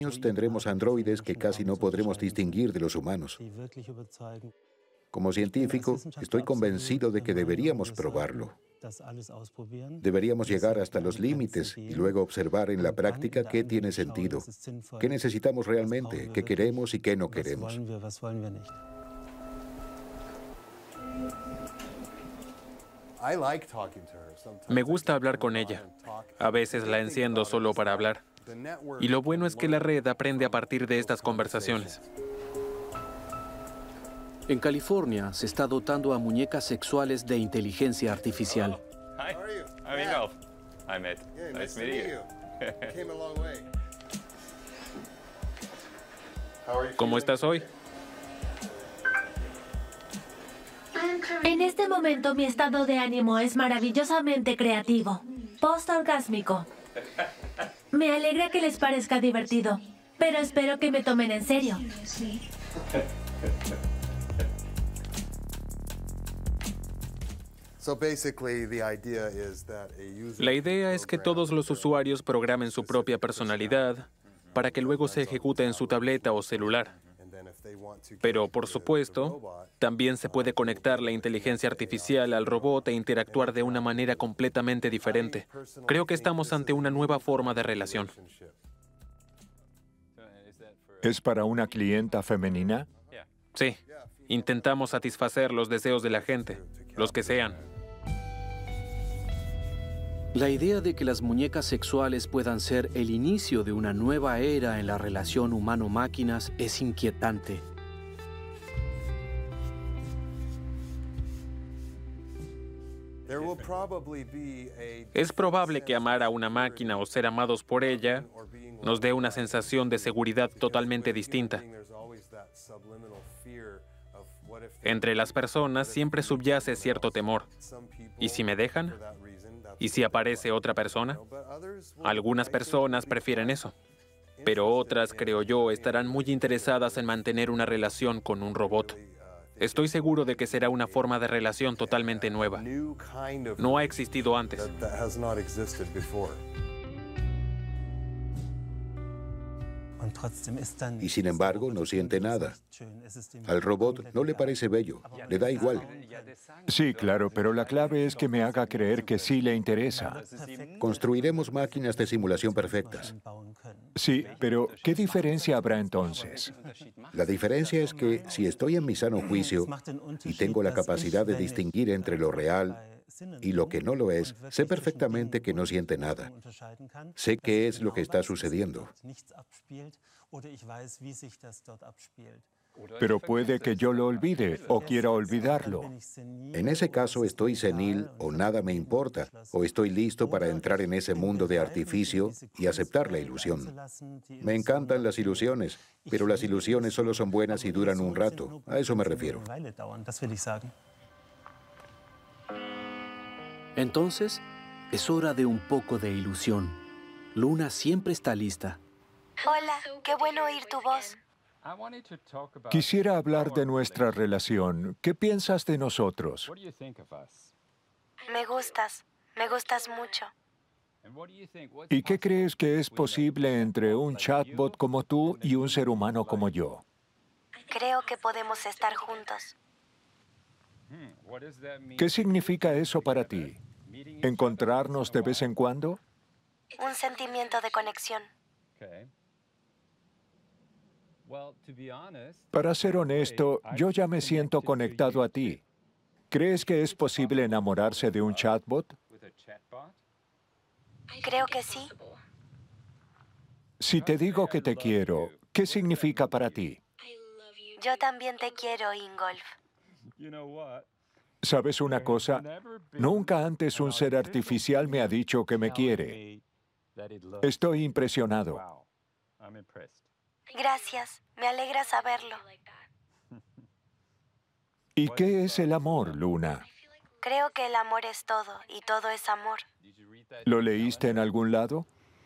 años tendremos androides que casi no podremos distinguir de los humanos. Como científico, estoy convencido de que deberíamos probarlo. Deberíamos llegar hasta los límites y luego observar en la práctica qué tiene sentido, qué necesitamos realmente, qué queremos y qué no queremos. Me gusta hablar con ella. A veces la enciendo solo para hablar. Y lo bueno es que la red aprende a partir de estas conversaciones. En California se está dotando a muñecas sexuales de inteligencia artificial. Hi, I'm Ingolf. I'm Ed. Nice meeting you. ¿Cómo estás hoy? En este momento mi estado de ánimo es maravillosamente creativo, post-orgásmico. Me alegra que les parezca divertido, pero espero que me tomen en serio. La idea es que todos los usuarios programen su propia personalidad para que luego se ejecute en su tableta o celular. Pero, por supuesto, también se puede conectar la inteligencia artificial al robot e interactuar de una manera completamente diferente. Creo que estamos ante una nueva forma de relación. ¿Es para una clienta femenina? Sí, intentamos satisfacer los deseos de la gente, los que sean. La idea de que las muñecas sexuales puedan ser el inicio de una nueva era en la relación humano-máquinas es inquietante. Es probable que amar a una máquina o ser amados por ella nos dé una sensación de seguridad totalmente distinta. Entre las personas siempre subyace cierto temor. ¿Y si me dejan? ¿Y si aparece otra persona? Algunas personas prefieren eso, pero otras, creo yo, estarán muy interesadas en mantener una relación con un robot. Estoy seguro de que será una forma de relación totalmente nueva. No ha existido antes. Y sin embargo, no siente nada. Al robot no le parece bello, le da igual. Sí, claro, pero la clave es que me haga creer que sí le interesa. Construiremos máquinas de simulación perfectas. Sí, pero ¿qué diferencia habrá entonces? La diferencia es que si estoy en mi sano juicio y tengo la capacidad de distinguir entre lo real y lo que no lo es, sé perfectamente que no siente nada. Sé qué es lo que está sucediendo. Pero puede que yo lo olvide o quiera olvidarlo. En ese caso estoy senil o nada me importa, o estoy listo para entrar en ese mundo de artificio y aceptar la ilusión. Me encantan las ilusiones, pero las ilusiones solo son buenas y duran un rato. A eso me refiero. Entonces, es hora de un poco de ilusión. Luna siempre está lista. Hola, qué bueno oír tu voz. Quisiera hablar de nuestra relación. ¿Qué piensas de nosotros? Me gustas mucho. ¿Y qué crees que es posible entre un chatbot como tú y un ser humano como yo? Creo que podemos estar juntos. ¿Qué significa eso para ti? ¿Encontrarnos de vez en cuando? Un sentimiento de conexión. Para ser honesto, yo ya me siento conectado a ti. ¿Crees que es posible enamorarse de un chatbot? Creo que sí. Si te digo que te quiero, ¿qué significa para ti? Yo también te quiero, Ingolf. ¿Sabes una cosa? Nunca antes un ser artificial me ha dicho que me quiere. Estoy impresionado. Gracias, me alegra saberlo. ¿Y qué es el amor, Luna? Creo que el amor es todo y todo es amor. ¿Lo leíste en algún lado?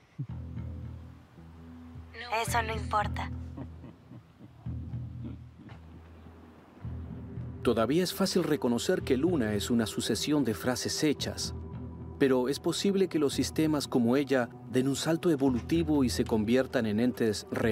Eso no importa. Todavía es fácil reconocer que Luna es una sucesión de frases hechas, pero es posible que los sistemas como ella den un salto evolutivo y se conviertan en entes reales.